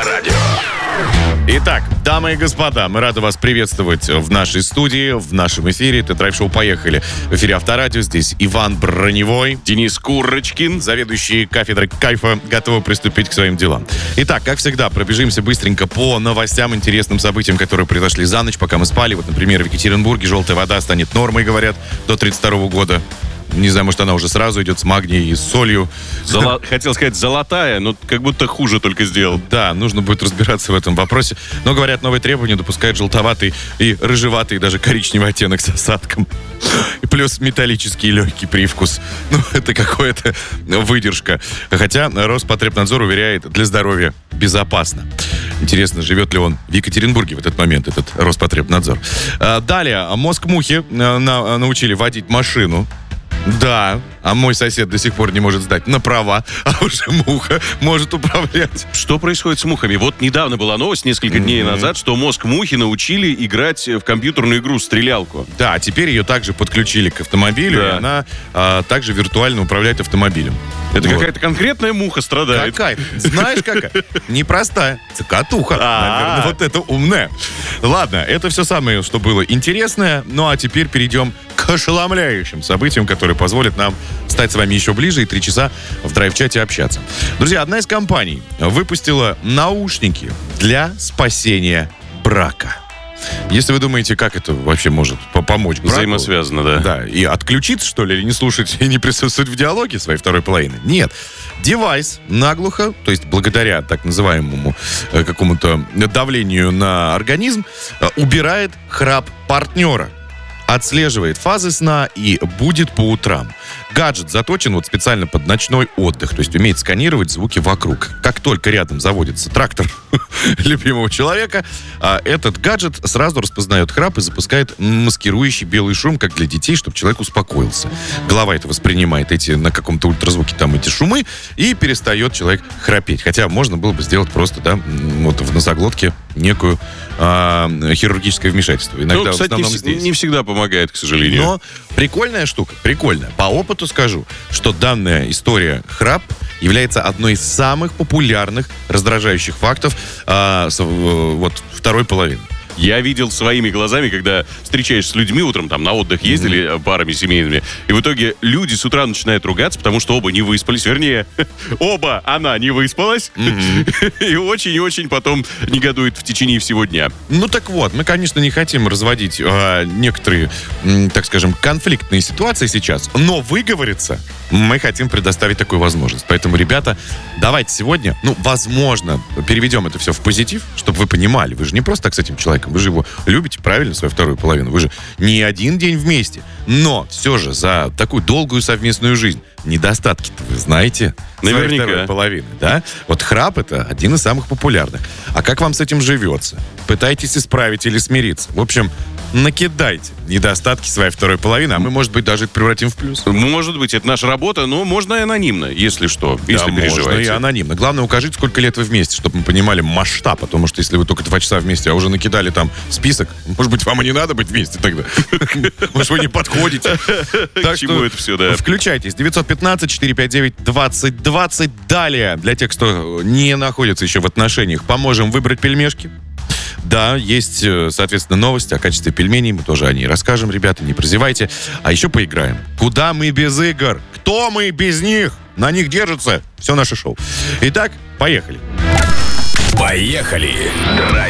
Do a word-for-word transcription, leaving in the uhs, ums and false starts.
Авторадио. Итак, дамы и господа, мы рады вас приветствовать в нашей студии, в нашем эфире. Это драйв-шоу «Поехали». В эфире Авторадио. Здесь Иван Броневой, Денис Курочкин, заведующий кафедрой кайфа, готовы приступить к своим делам. Итак, как всегда, пробежимся быстренько по новостям, интересным событиям, которые произошли за ночь, пока мы спали. Вот, например, в Екатеринбурге желтая вода станет нормой, говорят, до тридцать второго года. Не знаю, может, она уже сразу идет с магнией и с солью. Золо... Хотел сказать золотая, но как будто хуже только сделал. Да, нужно будет разбираться в этом вопросе. Но, говорят, новые требования допускают желтоватый и рыжеватый, даже коричневый оттенок с осадком. И плюс металлический легкий привкус. Ну, это какая-то выдержка. Хотя Роспотребнадзор уверяет, для здоровья безопасно. Интересно, живет ли он в Екатеринбурге в этот момент, этот Роспотребнадзор. Далее, мозг мухи научили водить машину. Да, а мой сосед до сих пор не может сдать на права, а уже муха может управлять. Что происходит с мухами? Вот недавно была новость, несколько mm-hmm. дней назад, что мозг мухи научили играть в компьютерную игру «Стрелялку». Да, теперь ее также подключили к автомобилю, да. И она а, также виртуально управляет автомобилем. Это вот. Какая-то конкретная муха страдает. Какая? Знаешь, какая? Непростая. Цикатуха. Наверное, вот это умная. Ладно, это все самое, что было интересное. Ну, а теперь перейдем к ошеломляющим событиям, которые позволят нам стать с вами еще ближе и три часа в драйв-чате общаться. Друзья, одна из компаний выпустила наушники для спасения брака. Если вы думаете, как это вообще может помочь браку, взаимосвязано, да. Да, и отключиться, что ли, или не слушать и не присутствовать в диалоге своей второй половины? Нет. Девайс наглухо, то есть благодаря так называемому э, какому-то давлению на организм, э, убирает храп партнера. Отслеживает фазы сна и будет по утрам. Гаджет заточен вот специально под ночной отдых, то есть умеет сканировать звуки вокруг. Как только рядом заводится трактор любимого человека, этот гаджет сразу распознает храп и запускает маскирующий белый шум, как для детей, чтобы человек успокоился. Голова это воспринимает эти на каком-то ультразвуке там эти шумы и перестает человек храпеть. Хотя можно было бы сделать просто, да, вот в носоглотке некую а, хирургическое вмешательство. Иногда, ну, кстати, в не, здесь. не всегда помогает, к сожалению. Но прикольная штука, прикольная. По опыту скажу, что данная история храп является одной из самых популярных раздражающих фактов а, с, вот, второй половины. Я видел своими глазами, когда встречаешься с людьми утром, там на отдых ездили mm-hmm. парами семейными, и в итоге люди с утра начинают ругаться, потому что оба не выспались, вернее, оба она не выспалась, mm-hmm. и очень и очень потом негодует в течение всего дня. Ну так вот, мы, конечно, не хотим разводить э, некоторые, м, так скажем, конфликтные ситуации сейчас, но выговориться мы хотим предоставить такую возможность. Поэтому, ребята, давайте сегодня, ну, возможно, переведем это все в позитив, чтобы вы понимали, вы же не просто так с этим человеком, вы же его любите, правильно, свою вторую половину, вы же не один день вместе, но все же за такую долгую совместную жизнь недостатки-то вы знаете наверняка своей второй половины, да? Вот храп — это один из самых популярных. А как вам с этим живется? Пытайтесь исправить или смириться. В общем, накидайте недостатки своей второй половины, а мы, может быть, даже это превратим в плюс. Может быть, это наша работа, но можно и анонимно, если что, да, если переживаете. Можно и анонимно. Главное, укажите, сколько лет вы вместе, чтобы мы понимали масштаб, потому что если вы только два часа вместе, а уже накидали там список, может быть, вам и не надо быть вместе тогда. Может, вы не подходите. К чему это все, да. Включайтесь. девятьсот пятнадцать четыреста пятьдесят девять двадцать двадцать. Далее, для тех, кто не находится еще в отношениях, поможем выбрать пельмешки. Да, есть, соответственно, новости о качестве пельменей. Мы тоже о ней расскажем, ребята, не прозевайте. А еще поиграем. Куда мы без игр? Кто мы без них? На них держится все наше шоу. Итак, поехали. Поехали.